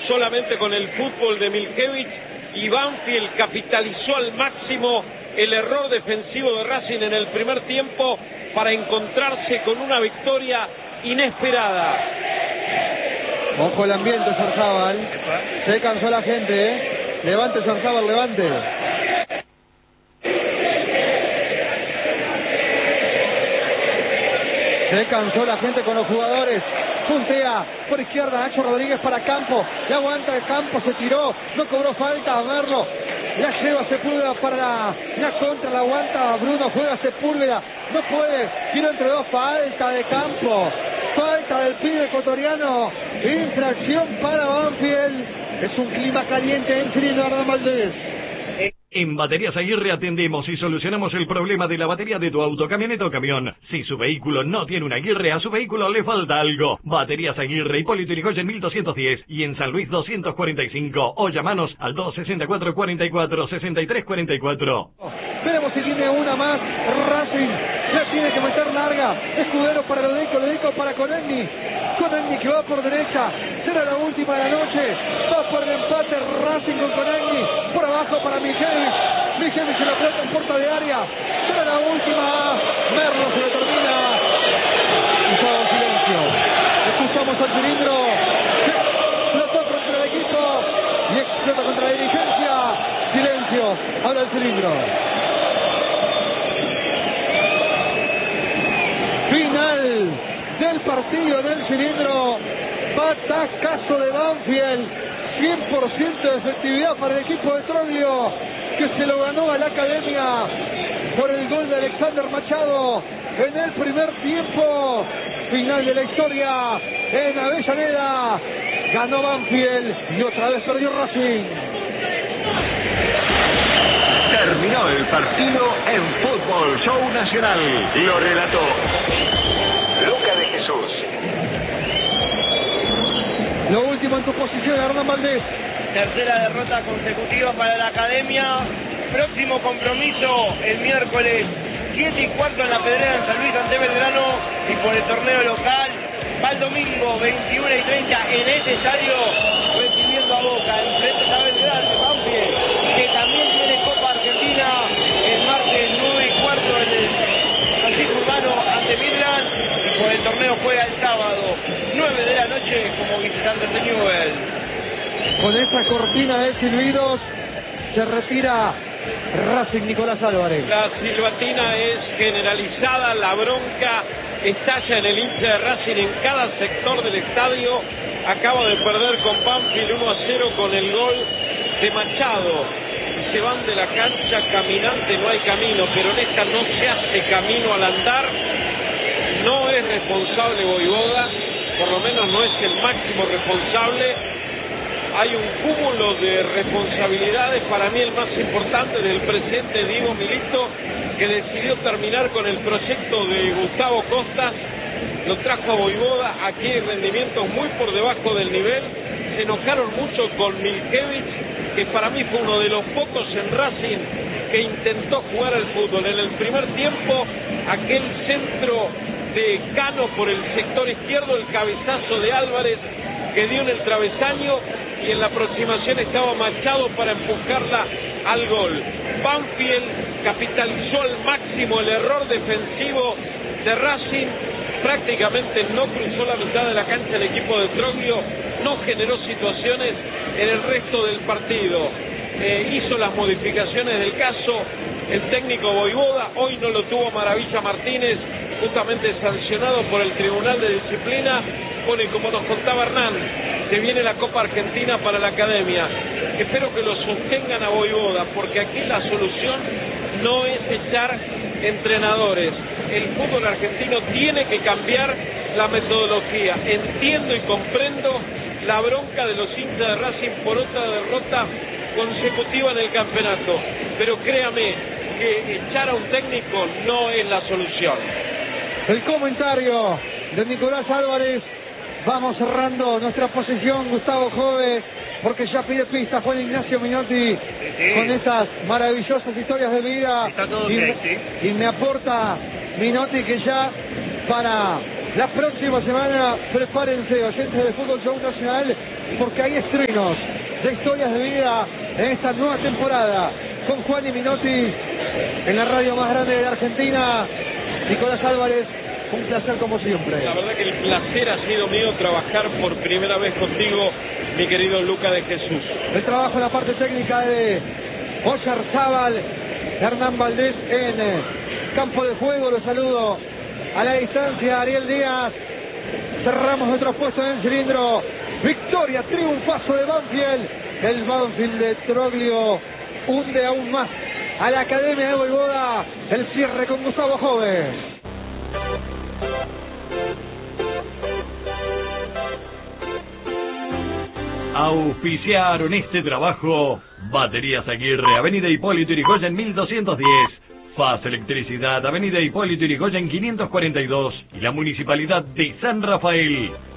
solamente con el fútbol de Milkevich, y Banfield capitalizó al máximo el error defensivo de Racing en el primer tiempo para encontrarse con una victoria inesperada. Ojo el ambiente, Sarzábal. Se cansó la gente, ¿eh? Levante, Sarzábal, levante. Se cansó la gente con los jugadores. Puntea por izquierda Nacho Rodríguez para Campo. Le aguanta el Campo, se tiró. No cobró falta a Merlo. La lleva Sepúlveda para la contra. La aguanta Bruno. Juega Sepúlveda. No puede. Tiro entre dos. Falta de Campo. Falta del pibe ecuatoriano. Infracción para Banfield. Es un clima caliente en Cirilo Hernán Valdés. En Baterías Aguirre atendemos y solucionamos el problema de la batería de tu auto, camioneta o camión. Si su vehículo no tiene una Aguirre, a su vehículo le falta algo. Baterías Aguirre, Hipólito Yrigoyen 1210 y en San Luis 245. O llamanos al 264 44 63 44. Veremos si tiene una más. Racing la tiene que meter larga. Escudero para Lodico para Conegni. Conegni que va por derecha. Será la última de la noche. Va por el empate Racing con Conegni. Por abajo para Mijevich. Mijevich se la plata en puerta de área. Será la última. Merlo se le termina. Y todo silencio. Escuchamos al cilindro. Explotó contra el equipo. Y explota contra la dirigencia. Silencio. Habla el cilindro. Final del partido del cilindro. Batacazo de Banfield. 100% de efectividad para el equipo de Troglio, que se lo ganó a la Academia por el gol de Alexander Machado en el primer tiempo. Final de la historia en Avellaneda. Ganó Banfield y otra vez perdió Racing. Terminó el partido en Fútbol Show Nacional. Lo relató Luca de Jesús. Lo último en tu posición, Hernán Valdés. Tercera derrota consecutiva para la Academia. Próximo compromiso el miércoles 7:15 en la Pedrera en San Luis ante Belgrano y por el torneo local. Va el domingo 21:30 en este estadio recibiendo a Boca. Enfrente a Belgrano, Banfield, que también tiene Copa Argentina el martes 9:15 en el Francisco Urbano ante Midland y por el torneo juega el sábado 9 de la noche como visitante de Newell. Con esa cortina de silbidos se retira Racing. Nicolás Álvarez. La silbatina es generalizada, la bronca estalla en el hincha de Racing en cada sector del estadio. Acaba de perder con Banfield 1-0 con el gol de Machado. Se van de la cancha caminante, no hay camino, pero en esta no se hace camino al andar. No es responsable Voivoda, por lo menos no es el máximo responsable. Hay un cúmulo de responsabilidades, para mí el más importante del presidente Diego Milito, que decidió terminar con el proyecto de Gustavo Costas, lo trajo a Voivoda, aquí hay rendimientos muy por debajo del nivel, se enojaron mucho con Milkevich, que para mí fue uno de los pocos en Racing que intentó jugar al fútbol. En el primer tiempo, aquel centro de Cano por el sector izquierdo, el cabezazo de Álvarez que dio en el travesaño, y en la aproximación estaba Machado para empujarla al gol. Banfield capitalizó al máximo el error defensivo de Racing, prácticamente no cruzó la mitad de la cancha el equipo de Troglio, no generó situaciones en el resto del partido. Hizo las modificaciones del caso el técnico Voivoda, hoy no lo tuvo Maravilla Martínez, justamente sancionado por el Tribunal de Disciplina. Bueno, y como nos contaba Hernán, se viene la Copa Argentina para la Academia. Espero que lo sostengan a Voivoda, porque aquí la solución no es echar entrenadores. El fútbol argentino tiene que cambiar la metodología. Entiendo y comprendo la bronca de los hinchas de Racing por otra derrota consecutiva en el campeonato, pero créame que echar a un técnico no es la solución. El comentario de Nicolás Álvarez. Vamos cerrando nuestra posición, Gustavo Jove, porque ya pide pista Juan Ignacio Minotti, con esas maravillosas historias de vida. Y me aporta Minotti que ya para la próxima semana, prepárense, oyentes de Fútbol Show Nacional, porque hay estrenos de historias de vida en esta nueva temporada con Juan y Minotti en la radio más grande de la Argentina. Nicolás Álvarez, un placer como siempre. La verdad que el placer ha sido mío trabajar por primera vez contigo, mi querido Luca de Jesús. El trabajo en la parte técnica de Oscar Zabal, Hernán Valdés en campo de juego. Los saludo a la distancia, Ariel Díaz. Cerramos nuestro puesto en el cilindro. Victoria, triunfazo de Banfield. El Banfield de Troglio hunde aún más a la Academia de Voivoda. El cierre con Gustavo Joves. Auspiciaron este trabajo Baterías Aguirre, Avenida Hipólito Yrigoyen 1210. FAS Electricidad, Avenida Hipólito Yrigoyen 542. Y la Municipalidad de San Rafael.